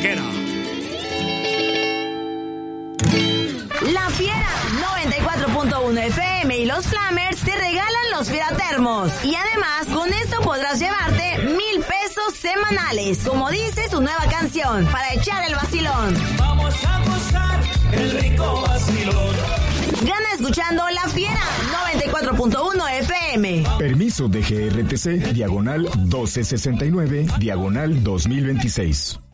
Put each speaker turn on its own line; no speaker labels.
Vaquera.
La Fiera 94.1 FM y los Flamers te regalan los Fieratermos. Y además, con esto podrás llevarte 1,000 pesos semanales. Como dice su nueva canción, para echar el vacilón.
Vamos a gozar el rico vacilón.
Gana escuchando La Fiera 94.1 FM.
Permiso de GRTC, diagonal 1269, diagonal 2026.